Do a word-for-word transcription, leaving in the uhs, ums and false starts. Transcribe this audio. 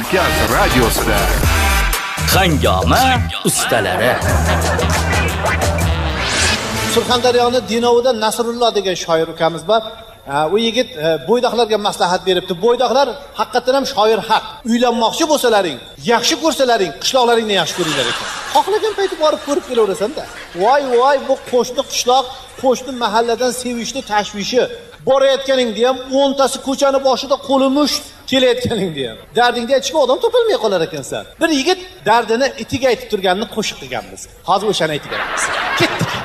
Kavkaz radiosida Hangoma ustalari. Surxondaryoning Dinovida Nasrullo degan shoir ukamiz bor. U yigit bo'ydoqlarga maslahat beribdi. Bo'ydoqlar haqiqatan ham shoir haq. Uylanmoqchi bo'lsalaring, yaxshi ko'rsalaring, qishloqlaringni yaxshi ko'ringlar ekan. Xohlagan payti borib ko'rib kelaverasan-da. Voy voy bu qo'shni qishloq, qo'shni mahalladan sevishni tashvishi. Borayotganingda ham o'ntasi ko'chani boshida qo'li musht kelayotganingda ham. Dardingni aytishga odam topilmay qolar ekansan. Bir yigit dardini itiga aytib turganini qo'shiq qilganmiz. Hozir o'shani aytib beramiz. Ketdik.